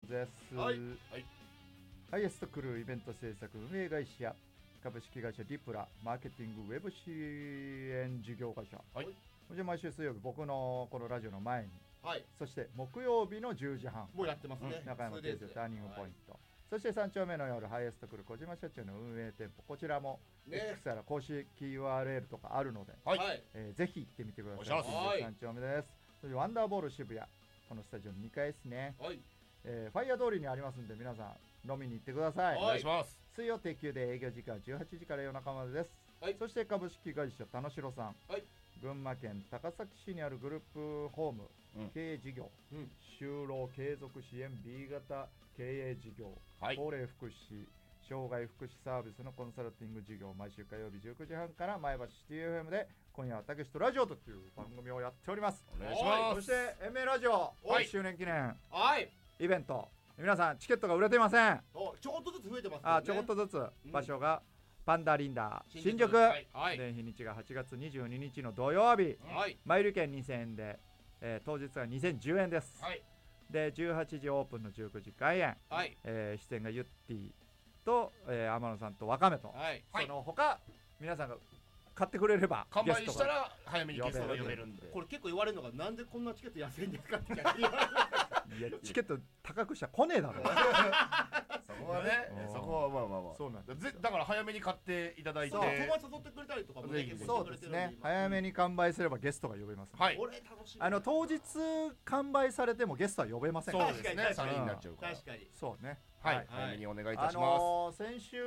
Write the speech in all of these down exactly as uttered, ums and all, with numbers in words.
です。 はい、はい、 ハイエストクルーイベント制作運営会社株式会社ディプラマーケティングウェブ支援事業会社、はい、そして毎週水曜日僕のこのラジオの前に、はい、そして木曜日のじゅうじはんもうやってますね、 うん、中山刑事ターニングポイント、はい、そしてさん丁目の夜ハイエストクルー小島社長の運営店舗、こちらも X から公式 ユーアールエル とかあるので、はい、えー、ぜひ行ってみてください。 はい、 さん丁目です。そしてワンダーボール渋谷、このスタジオのにかいですね、はい、えー、ファイヤー通りにありますんで皆さん飲みに行ってください。 お願いします。 水曜定休で営業時間はじゅうはちじから夜中までです。はい、そして株式会社田代さん、はい、群馬県高崎市にあるグループホーム、うん、経営事業、うん、就労継続支援 ビー 型経営事業、はい、高齢福祉障害福祉サービスのコンサルティング事業、毎週火曜日じゅうくじはんから前橋シティ エフエム で今夜はたけしとラジオという番組をやっております。 お願いします。 そして エムエー ラジオいっしゅうねん記念、 はい、 イベント、皆さんチケットが売れていません。 ちょこっとずつ増えてますね。 あ、ちょこっとずつ、うん、場所がパンダリンダー新宿、はいはい、で日にちがはちがつにじゅうににちの土曜日、はい、マイル券にせんえんで、えー、当日はにせんじゅうえんです、はい、でじゅうはちじオープンのじゅうくじ開演、はい、えー、出演がユッティと、えー、天野さんとワカメと、はい、その他皆さんが買ってくれれば完売したら早めにゲストが呼べるんで、 これ結構言われるのがなんでこんなチケット安いんですかって逆に言われるいやチケット高くしちゃ来ねえだろそこはね、そこはまあまあまあそうなんだ。だから早めに買っていただいて、友達誘ってくれたりとかもね、 そうですね、早めに完売すればゲストが呼べます、 はい、 これ楽しみ。 あの当日完売されてもゲストは呼べません。 そうですね、さんにんになっちゃうから。 確かにそうね、 はい、はい、早めにお願いいたします。あのー、先週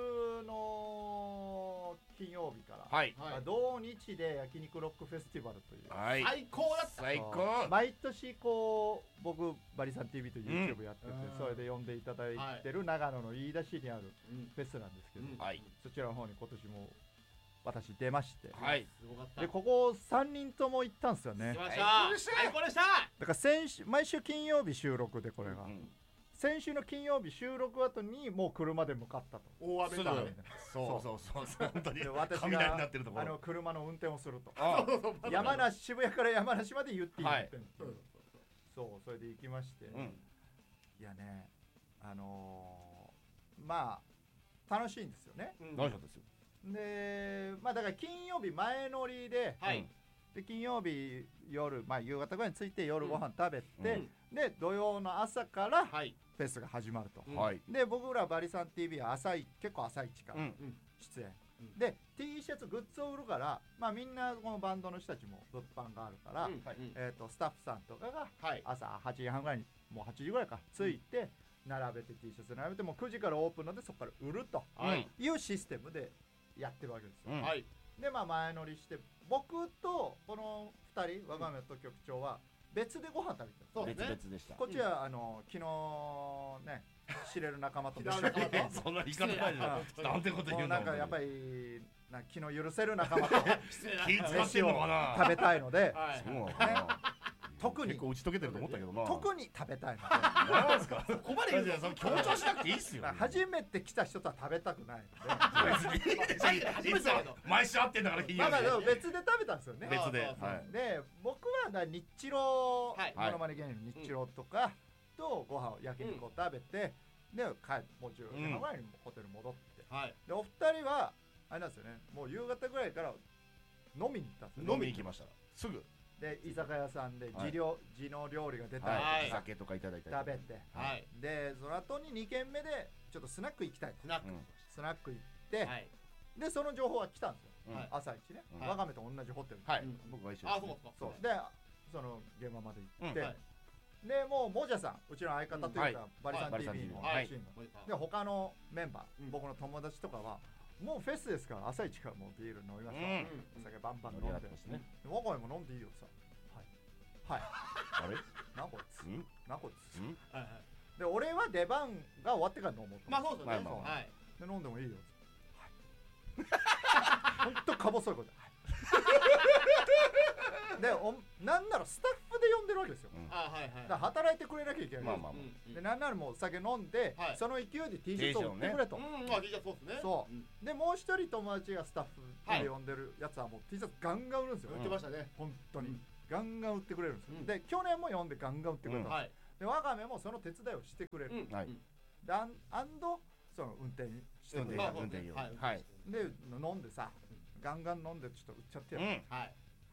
の金曜日から、はい、同日で焼肉ロックフェスティバルという、 はい、 最高だった。 最高。 毎年こう僕バリさん ティーブイ と YouTube やってて、うん、それで呼んでいただいてる長野の飯田市にあるフェスなんですけど、うん、はい、そちらの方に今年も私出まして、はい、でここさんにんとも行ったんですよね。 行きました。最高でした。 だから先週毎週金曜日収録でこれが、うん、先週の金曜日収録後にもう車で向かったと。 大雨だね。そうそうそうそう、本当に雷になってるところ、 あの車の運転をすると。山梨、渋谷から山梨まで言っていい運転、はい、そう、それで行きまして、うん、いやね、あのー、まあ楽しいんですよね。 うん、楽しかったですよ。 で、まあだから金曜日前乗りで、はい、で金曜日夜、まあ夕方ぐらいに着いて夜ご飯食べて、うん、で土曜の朝から、はい、フェスが始まると、はい、で僕らバリさん ティーブイ は朝い結構朝一から出演、うん、で T シャツグッズを売るから、まあ、みんなこのバンドの人たちも物販があるから、うん、えー、とスタッフさんとかが朝はちじはんぐらいにもうはちじぐらいか着いて並べて T シャツ並べてもうくじからオープンのでそこから売るというシステムでやってるわけですよ、うん、でまあ前乗りして僕とこのふたり、我が家と局長は別でご飯食べてる。 そうですね、別々でした。 こっちは、うん、あの昨日ね知れる仲間とそんな言い方ないじゃん。なんてこと言うんだ。 なんかやっぱりな気の許せる仲間と飯を食べたいので、 はい、そうね、特に結構打ち解けてると思ったけどな。 特に食べたいので。 なんですか。そこまで言うの強調しなくていいっすよ。 初めて来た人とは食べたくないので。 毎週会ってんだからいいよ。 まあでも別で食べたんですよね。 別で。 で僕はだ日露モノマネ芸人日露とかとご飯を焼肉を食べて、で帰もうじゅうじはんぐらいにホテル戻って、でお二人はあれなんですよね。もう夕方ぐらいから飲みに行ったんですよ。 飲みに行きました。すぐ。 で居酒屋さんで地料、はい、地の料理が出たり、 はい、酒とかいただいたり食べて、はい、でその後にに軒目でちょっとスナック行きたいとスナック、 うん、スナック行って、はい、でその情報は来たんですよ、はい、朝一ね、はい、我が家と同じホテル、 はい、うん、僕が一緒です、ね、 あ、そうかそうでその現場まで行って、うん、はい、でもうもじゃさんうちの相方というか、うん、バリさん ティーブイ のチーム、はい、で他のメンバー、うん、僕の友達とかはもうフェスですから朝一からもうビール飲みましょう、うん、お酒バンバン飲んで、ね、我が家も飲んでいいよさ、はい、 あれなこつなこつで俺は出番が終わってから飲もうと。 まあそうですね、 まあはい、で飲んでもいいよ、はい、ほんとか細いことでおなんならスタッフで呼んでるわけですよ、うん、あ、はいはい、だから働いてくれなきゃいけない、まあまあまあ、でなんならもう酒飲んで、はい、その勢いで T シャツを売ってくれと、 ね、うん、まあ T シャツそうですね、 そう、うん、でもう一人友達がスタッフで呼んでるやつはもう T シャツガンガン売るんですよ、 売ってましたね、 本当に、うん、ガンガン売ってくれるんですよ、うん、で去年も呼んでガンガン売ってくれた、うん、はい、 でワカメもその手伝いをしてくれる、 はい、 でアンアンドその運転してくれる、 運転用、はいはい、で飲んでさガンガン飲んでちょっと売っちゃってやる、 はい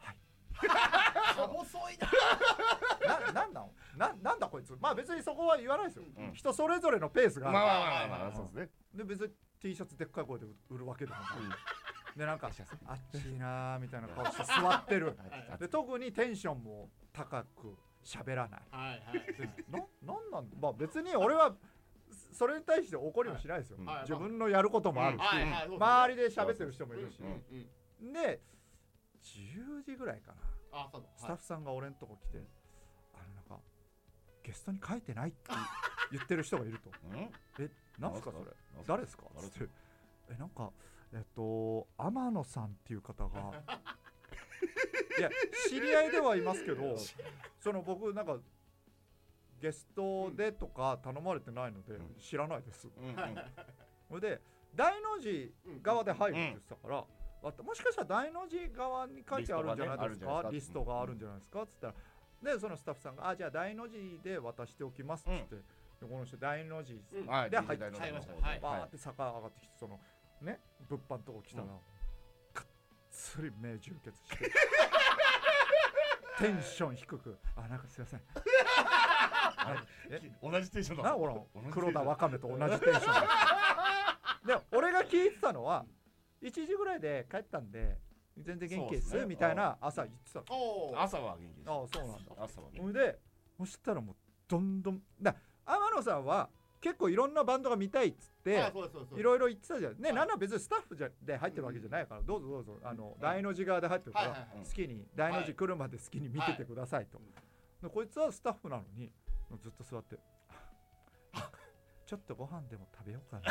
細いなななんだななんだこいつ、まあ別にそこは言わないですよ、人それぞれのペースがある、 まあまあまあまあそうですね。 で別に T シャツでっかい声で売るわけでもない、でなんかあっちいなーみたいな顔して座ってるで特にテンションも高く喋らない、はいはいななんなんまあ別に俺はそれに対して怒りもしないですよ、自分のやることもあるし、周りで喋ってる人もいるし、でじゅうじぐらいかな、あそうだ、スタッフさんが俺んとこ来て、あのなんかゲストに書いてないって言ってる人がいるとえ、なんすかそれ誰ですかつってえ、なんかえっと天野さんっていう方がいや知り合いではいますけどその僕なんかゲストでとか頼まれてないので知らないです、それで大の字側で入るって言ってたから、もしかしたら大の字側に書いてあるんじゃないですか、リストがあるんじゃないですかっつったら、でそのスタッフさんがあじゃあ大の字で渡しておきますっつって、でこの人大の字で入ってきて、バーって坂上がってきて、そのね物販のとこ来たらがっつり目充血してテンション低く、あなんかすいません同じテンションだな、ほら黒田わかめと同じテンションで俺が聞いてたのはいちじぐらいで帰ったんで全然元気ですみたいな朝言ってたの。 朝は元気です。 ああそうなんだ。 朝は元気。 それでそしたらもうどんどんだ天野さんは結構いろんなバンドが見たいっつっていろいろ言ってたじゃんね。なんなら別にスタッフで入ってるわけじゃないから、どうぞどうぞあの大の字側で入ってるから好きに大の字来るまで好きに見ててくださいと。こいつはスタッフなのにずっと座ってちょっとご飯でも食べようかな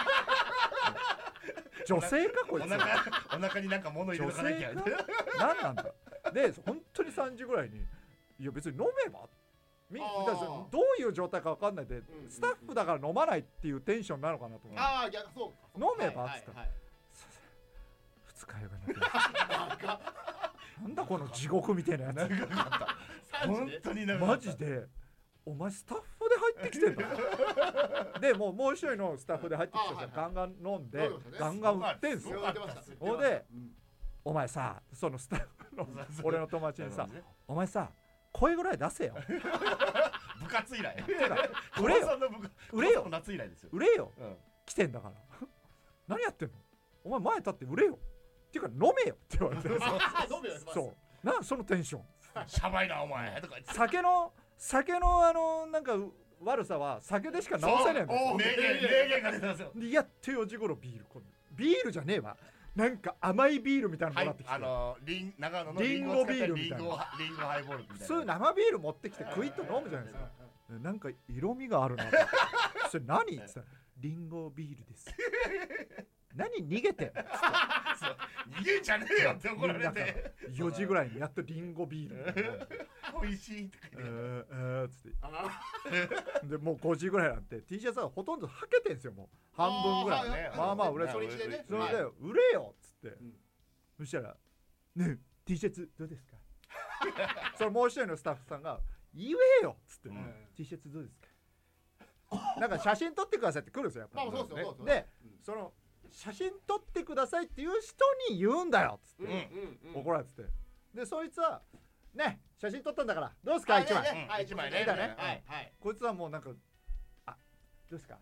女性かこいつ、 お腹になんか物入れとかなきゃ何なんだで本当にさんじぐらいにいや別に飲めばみどういう状態か分かんないで、スタッフだから飲まないっていうテンションなのかなと思う。 ああ逆そう飲めばっつったら二日酔いがなくなんだこの地獄みたいなやつ本当にマジでお前スタッフで入ってきてんだでもうもう一人のスタッフで入ってきてさ、ガンガン飲んでガンガン売ってんすよ。ほんでお前さそのスタッフの俺の友達にさお前さ声ぐらい出せよ部活以来売れよ売れよ夏以来ですよ、 売れよ来てんだから何やってんのお前前立って売れよっていうか飲めよって言われてそうなそのテンションしゃばいなお前とか言って酒の酒のあのなんか悪さは酒でしか直せねえんだよ。 名言名言が出てますよ。 でやってよじごろビールこビールじゃねえわ。なんか甘いビールみたいなのもらってきて、 はい、あのリン長野のリンゴビールみたいなリンゴハイボールみたいな。 普通生ビール持ってきてクイッと飲むじゃないですか。なんか色味があるな。それ何って言ったらリンゴビールです。何逃げてん逃げんじゃねえよって怒られてよじぐらいにやっとリンゴビール美味しいって書いてえーつってでもうごじぐらいなんて T シャツはほとんどはけてんすよ。もう半分ぐらいまあまあ売れそう。それで売れよっつってそしたらねえ T シャツどうですかそのもう一人のスタッフさんが言えよっつって T シャツどうですかなんか写真撮ってくださいって来るんですよやっぱり。でその写真撮ってくださいっていう人に言うんだよっつって、うん、怒られててでそいつはね写真撮ったんだからどうですか一枚一枚ねこいつはもうなんかあどうですか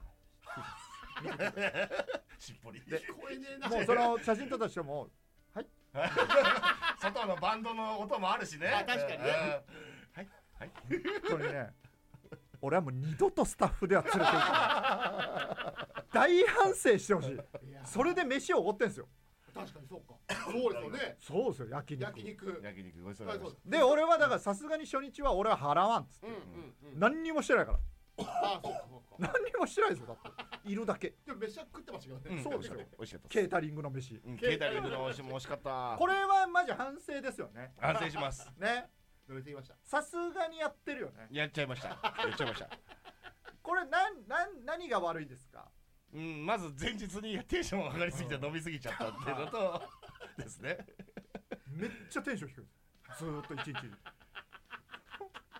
しっぽりでもうその写真撮った人もはい外のバンドの音もあるしね確かにねはいはいこれね俺はもう二度とスタッフでは連れて行かない大反省してほしい。それで飯をおごってんすよ。 確かにそうかそうですよね。 そうですよ焼肉焼肉焼肉ごちそうさまでした。 で俺はだからさすがに初日は俺は払わんっつって、うんうんうん、何にもしてないからあそうかそうか何にもしてないですよだっているだけでも飯は食ってましたけどね、 うん、そうですよ。 美味しかったケータリングの飯、 うん、ケータリングの飯も美味しかった。 これはマジ反省ですよね。 反省しますね。さすがにやってるよね。 やっちゃいましたやっちゃいましたこれなんなん何が悪いですか。 うん、まず前日にテンション上がりすぎて飲みすぎちゃったっていうのとですね。 めっちゃテンション低いずーっと一日ずー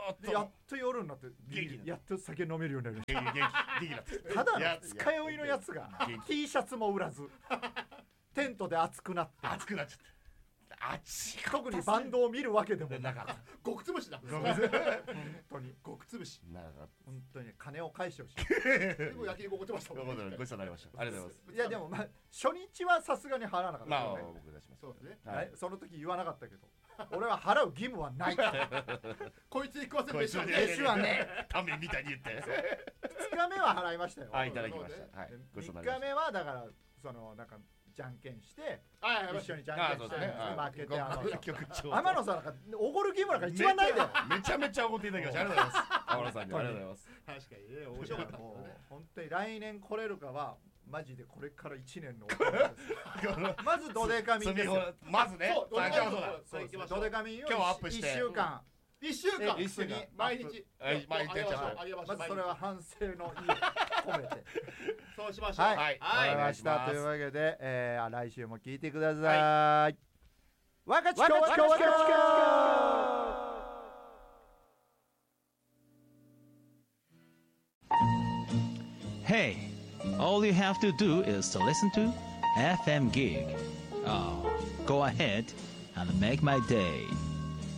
っとやっと夜になって元気にやっと酒飲めるようになりまし元気元気元気になってた。ただの二日酔いのやつが T シャツも売らずテントで暑くなって熱くなっちゃって暑い特にバンドを見るわけでもなかった。 極つぶしだ。 本当に極つぶし。 なかっ本当に金を返してほしい。 でも焼き肉怒ってましたもん。 ごちそうになりました。ありがとうございます。 いやでもまあ初日はさすがに払わなかった。 まあ僕出します。 そうですね。 はい、その時言わなかったけど俺は払う義務はないこいつに食わせる飯はね飯はねタメみたいに言ってふつかめは払いましたよ。 あ、いただきました。はい。 みっかめはだからそのなんかじゃんけんして一緒にじゃんけんして負けて天野さんなんかおごる義務なんか一番ないんだよ。 めちゃめちゃおごっていただきました。ありがとうございます。天野さんにありがとうございます。 確かにね、面白かった。 本当に来年来れるかはマジでこれからいちねんのまずドデカミンですよ。 まずね、 ドデカミンを今日アップしていっしゅうかん一週間一緒に毎日毎日やっちゃう。 まずそれは反省の意を込めてそうしましょう。 はい、わかりました。というわけで、えー、来週も聞いてください。わかちこわかちこわかちこ。 Hey, all you have to do is to listen to エフエム Gig. Oh, go ahead and make my day.